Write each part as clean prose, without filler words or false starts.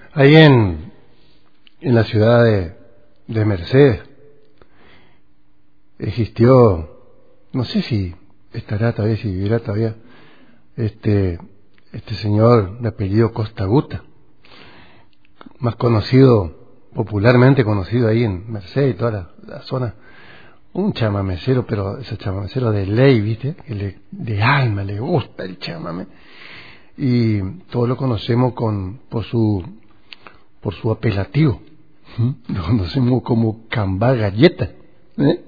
Ahí en la ciudad de Mercedes existió, no sé si estará todavía, si vivirá todavía, este señor de apellido Costaguta, más conocido, popularmente conocido ahí en Mercedes y toda la zona, un chamamecero, pero ese chamamecero de ley, ¿viste? Que de alma le gusta el chamamé, y todos lo conocemos por su apelativo. Lo conocemos como Cambá Galleta, ¿eh?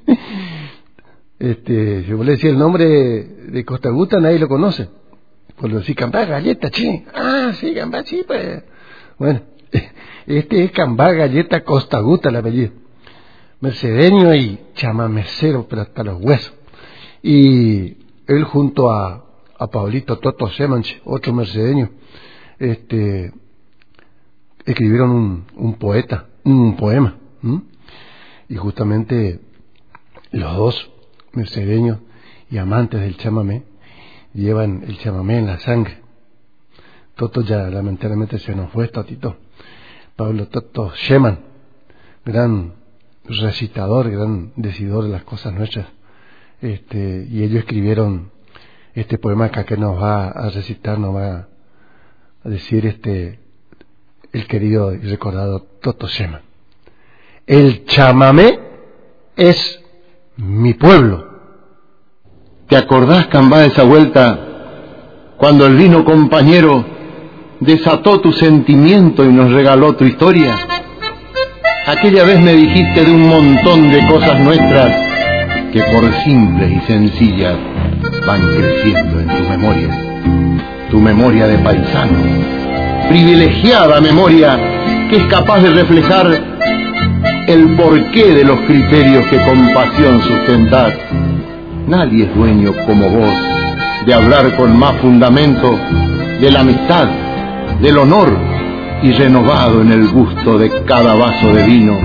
Si vos le decís el nombre de Costaguta, nadie lo conoce. Por lo decís Cambá Galleta, che. Ah, sí, Cambá, sí, pues. Bueno, este es Cambá Galleta Costaguta, el apellido. Mercedeño y chamamecero, pero hasta los huesos. Y él junto a Pablito Toto Semanch, otro mercedeño, escribieron un poema, y justamente los dos mercedeños y amantes del chamamé llevan el chamamé en la sangre. Toto ya lamentablemente se nos fue, Totito. Pablo Toto Sheman, gran recitador, gran decidor de las cosas nuestras, y ellos escribieron este poema acá que nos va a recitar, nos va a decir el querido y recordado Toto Sheman. El chamamé es mi pueblo. ¿Te acordás, Cambá, de esa vuelta cuando el vino compañero desató tu sentimiento y nos regaló tu historia? Aquella vez me dijiste de un montón de cosas nuestras que por simples y sencillas van creciendo en tu memoria de paisano, privilegiada memoria que es capaz de reflejar el porqué de los criterios que con pasión sustentás. Nadie es dueño como vos de hablar con más fundamento de la amistad, del honor, y renovado en el gusto de cada vaso de vino,